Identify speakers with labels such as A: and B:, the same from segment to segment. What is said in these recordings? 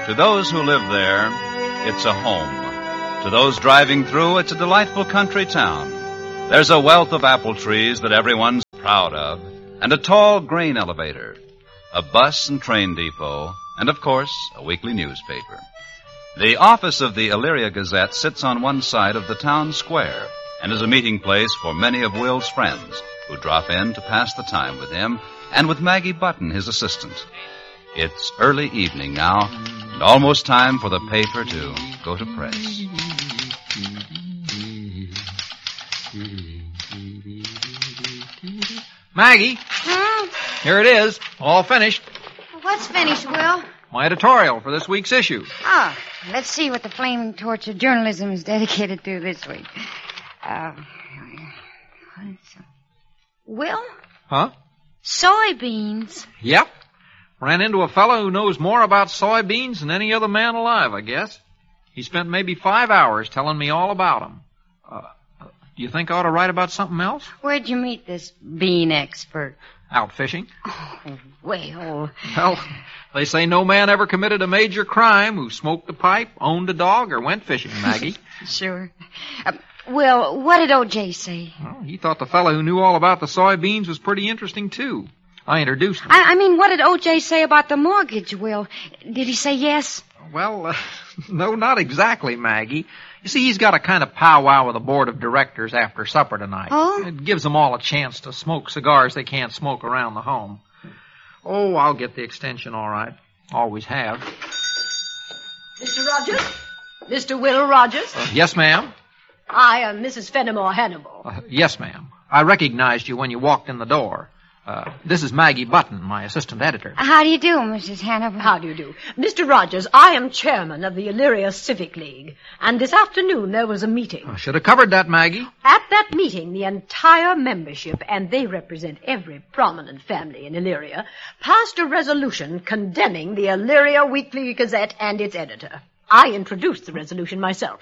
A: To those who live there, it's a home. To those driving through, it's a delightful country town. There's a wealth of apple trees that everyone's proud of, and a tall grain elevator, a bus and train depot, and, of course, a weekly newspaper. The office of the Elyria Gazette sits on one side of the town square and is a meeting place for many of Will's friends who drop in to pass the time with him and with Maggie Button, his assistant. It's early evening now, and almost time for the paper to go to press.
B: Maggie, here it is, all finished.
C: What's finished, Will?
B: My editorial for this week's issue.
C: Ah, let's see what the flaming torch of journalism is dedicated to this week. Will?
B: Huh?
C: Soybeans.
B: Yep. Ran into a fellow who knows more about soybeans than any other man alive, I guess. He spent maybe 5 hours telling me all about them. Do you think I ought to write about something else?
C: Where'd you meet this bean expert?
B: Out fishing.
C: Oh, well...
B: Well, they say no man ever committed a major crime who smoked a pipe, owned a dog, or went fishing, Maggie.
C: Sure. Will, what did O.J. say?
B: Well, he thought the fellow who knew all about the soybeans was pretty interesting, too. I introduced him.
C: I mean, what did O.J. say about the mortgage, Will? Did he say yes?
B: Well, no, not exactly, Maggie. You see, he's got a kind of powwow with the board of directors after supper tonight.
C: Oh?
B: It gives them all a chance to smoke cigars they can't smoke around the home. Oh, I'll get the extension all right. Always have.
D: Mr. Rogers? Mr. Will Rogers?
B: Yes, ma'am?
D: I am Mrs. Fenimore Hannibal.
B: Yes, ma'am. I recognized you when you walked in the door. This is Maggie Button, my assistant editor.
C: How do you do, Mrs. Hannibal?
D: How do you do? Mr. Rogers, I am chairman of the Elyria Civic League, and this afternoon there was a meeting.
B: I should have covered that, Maggie.
D: At that meeting, the entire membership, and they represent every prominent family in Elyria, passed a resolution condemning the Elyria Weekly Gazette and its editor. I introduced the resolution myself.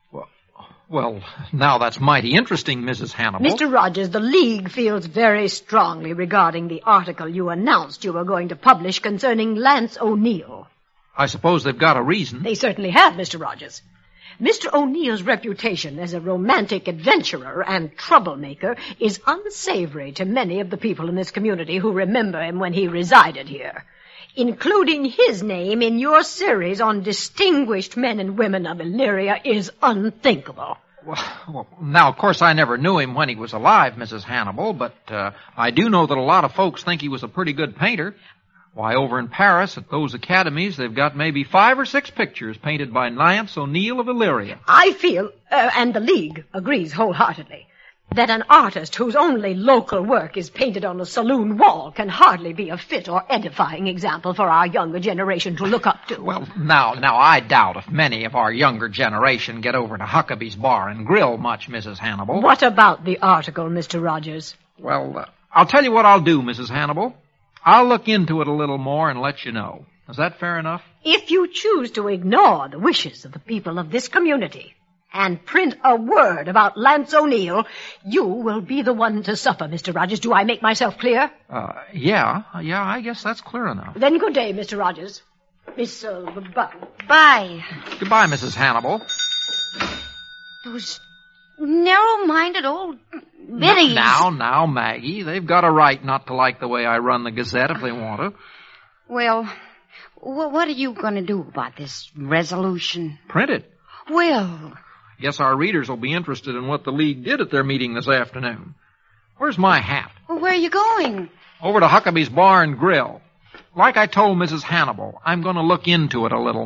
B: Well, now that's mighty interesting, Mrs. Hannibal.
D: Mr. Rogers, the League feels very strongly regarding the article you announced you were going to publish concerning Lance O'Neill.
B: I suppose they've got a reason.
D: They certainly have, Mr. Rogers. Mr. O'Neill's reputation as a romantic adventurer and troublemaker is unsavory to many of the people in this community who remember him when he resided here. Including his name in your series on distinguished men and women of Elyria is unthinkable.
B: Well, now, of course, I never knew him when he was alive, Mrs. Hannibal, but I do know that a lot of folks think he was a pretty good painter. Why, over in Paris, at those academies, they've got maybe 5 or 6 pictures painted by Lance O'Neill of Elyria.
D: I feel, and the League agrees wholeheartedly, that an artist whose only local work is painted on a saloon wall can hardly be a fit or edifying example for our younger generation to look up to.
B: Well, now, I doubt if many of our younger generation get over to Huckabee's Bar and Grill much, Mrs. Hannibal.
D: What about the article, Mr. Rogers?
B: Well, I'll tell you what I'll do, Mrs. Hannibal. I'll look into it a little more and let you know. Is that fair enough?
D: If you choose to ignore the wishes of the people of this community and print a word about Lance O'Neill, you will be the one to suffer, Mr. Rogers. Do I make myself clear?
B: Yeah, I guess that's clear enough.
D: Then good day, Mr. Rogers. Miss Button.
C: Bye.
B: Goodbye, Mrs. Hannibal.
C: Those narrow-minded old biddies.
B: Now, Maggie, they've got a right not to like the way I run the Gazette if they want to.
C: Well, what are you going to do about this resolution?
B: Print it.
C: Well...
B: Guess our readers will be interested in what the League did at their meeting this afternoon. Where's my hat?
C: Well, where are you going?
B: Over to Huckabee's Bar and Grill. Like I told Mrs. Hannibal, I'm going to look into it a little